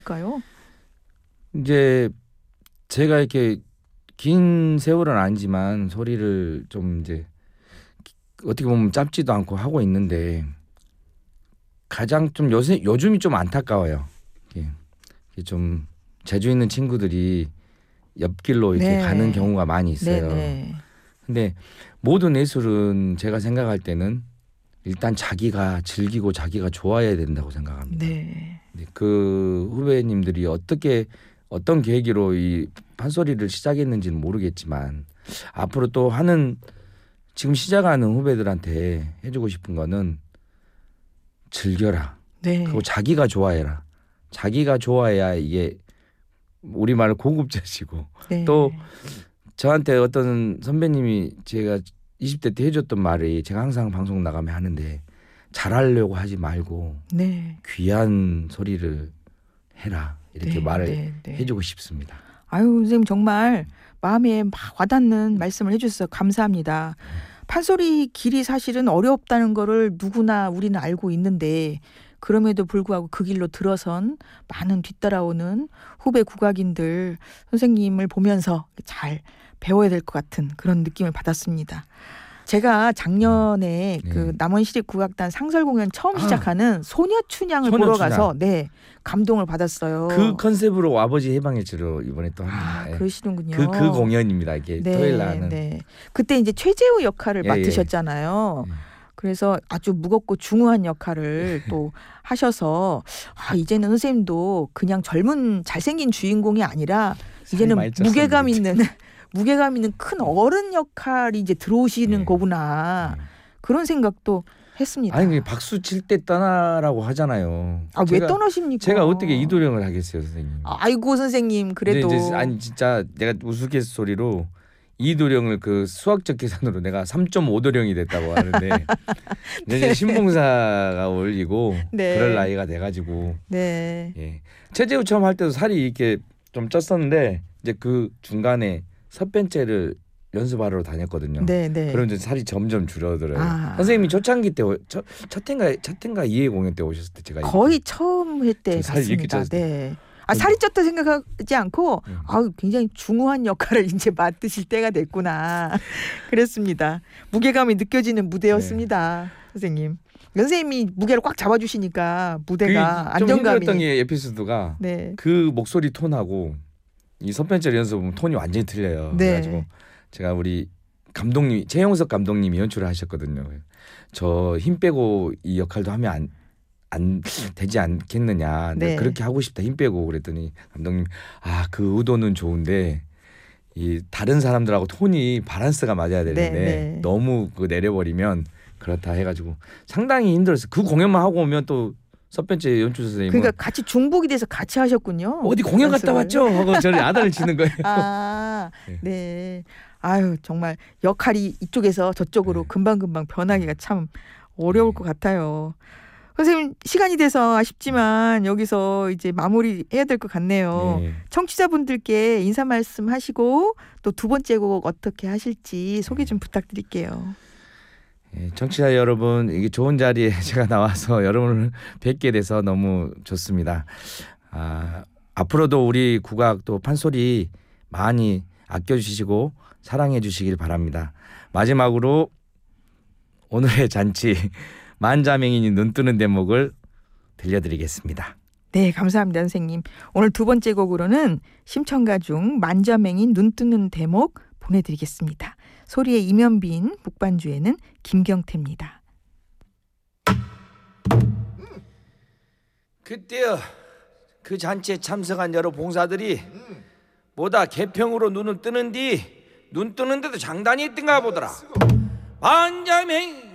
까요? 이제 제가 이렇게 긴 세월은 아니지만 소리를 좀 이제 어떻게 보면 짧지도 않고 하고 있는데 가장 좀 요즘이 좀 안타까워요. 이게 좀 재주 있는 친구들이 옆길로 이렇게 네. 가는 경우가 많이 있어요. 네네. 근데 모든 예술은 제가 생각할 때는 일단 자기가 즐기고 자기가 좋아해야 된다고 생각합니다. 네. 근데 그 후배님들이 어떤 계기로 이 판소리를 시작했는지는 모르겠지만 앞으로 또 하는 지금 시작하는 후배들한테 해주고 싶은 거는 즐겨라. 네. 그리고 자기가 좋아해라. 자기가 좋아해야 이게 우리말 고급져지고 네. 또 저한테 어떤 선배님이 제가 20대 때 해줬던 말이 제가 항상 방송 나가면 하는데 잘하려고 하지 말고 네. 귀한 소리를 해라 이렇게 네, 말을 네, 네. 해주고 싶습니다. 아유, 선생님 정말 마음에 막 와닿는 말씀을 해주셔서 감사합니다. 판소리 길이 사실은 어렵다는 거를 누구나 우리는 알고 있는데 그럼에도 불구하고 그 길로 들어선 많은 뒤따라오는 후배 국악인들 선생님을 보면서 잘 배워야 될 것 같은 그런 느낌을 받았습니다. 제가 작년에 그 남원시립국악단 상설 공연 처음 시작하는 소녀춘향을 보러 소녀춘향. 가서 감동을 받았어요. 그 컨셉으로 아버지 해방일지로 이번에 또 합니다. 예. 그러시는군요. 그 공연입니다. 이게 토요일 날 하는. 네. 그때 이제 최재우 역할을 예, 맡으셨잖아요. 그래서 아주 무겁고 중후한 역할을 또 하셔서 이제는 선생님도 그냥 젊은 잘생긴 주인공이 아니라 이제는 많이 쪘었는데. 무게감 있는 큰 어른 역할이 이제 들어오시는 거구나. 그런 생각도 했습니다. 아니 박수 칠 때 떠나라고 하잖아요. 왜 떠나십니까? 제가 어떻게 이도령을 하겠어요, 선생님. 아이고 선생님 그래도 이제 아니 진짜 내가 우스갯소리로 이도령을 그 수학적 계산으로 내가 3.5도령이 됐다고 하는데 이제 신봉사가 올리고 네. 그럴 나이가 돼가지고 네. 예. 최재우 처음 할 때도 살이 이렇게 좀 쪘었는데 이제 그 중간에 섭변제를 연습하러 다녔거든요. 네. 그럼 이제 살이 점점 줄어들어요. 선생님이 초창기 때 첫 해인가 2회 공연 때 오셨을 때 제가 거의 처음 회 때 살이 이렇게 갔습니다. 쪘어요. 네. 살이 쪘다 생각하지 않고 굉장히 중후한 역할을 이제 맡으실 때가 됐구나. 그랬습니다. 무게감이 느껴지는 무대였습니다. 선생님. 선생님이 무게를 꽉 잡아주시니까 무대가 좀 안정감이. 힘들었던 게 에피소드가 그 목소리 톤하고 이 섭변제 연습 보면 톤이 완전히 틀려요. 네. 그래가지고 제가 우리 감독님 최영석 감독님이 연출을 하셨거든요. 저 힘 빼고 이 역할도 하면 안 되지 않겠느냐. 네. 그렇게 하고 싶다 힘 빼고 그랬더니 감독님 그 의도는 좋은데 이 다른 사람들하고 톤이 밸런스가 맞아야 되는데 네. 너무 내려버리면 그렇다 해가지고 상당히 힘들었어요. 그 공연만 하고 오면 또 섭변제 연출 선생님은 그러니까 같이 중복이 돼서 같이 하셨군요. 어디 공연 갔다 왔죠? 하고 저를 야단을 치는 거예요. 네. 아유 정말 역할이 이쪽에서 저쪽으로 금방금방 변하기가 참 어려울 것 같아요. 선생님 시간이 돼서 아쉽지만 여기서 이제 마무리 해야 될 것 같네요. 청취자분들께 인사 말씀 하시고 또 두 번째 곡 어떻게 하실지 소개 좀 부탁드릴게요. 청취자 여러분, 이게 좋은 자리에 제가 나와서 여러분을 뵙게 돼서 너무 좋습니다. 앞으로도 우리 국악 또 판소리 많이 아껴주시고 사랑해 주시길 바랍니다. 마지막으로 오늘의 잔치 만자맹인이 눈뜨는 대목을 들려드리겠습니다. 네, 감사합니다, 선생님. 오늘 두 번째 곡으로는 심청가 중 만자맹인 눈뜨는 대목 보내드리겠습니다. 소리의 이면빈, 북반주에는 김경태입니다. 그때요 그 잔치에 참석한 여러 봉사들이 뭐다 개평으로 눈을 뜨는디 눈 뜨는데도 장단이 있던가 보더라. 만자맹